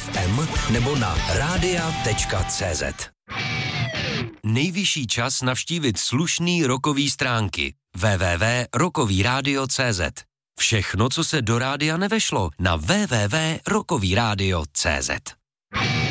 FM nebo na radia.cz. Nejvyšší čas navštívit slušný rockový stránky www.rockovyradio.cz. Všechno, co se do rádia nevešlo, na www.rockovyradio.cz.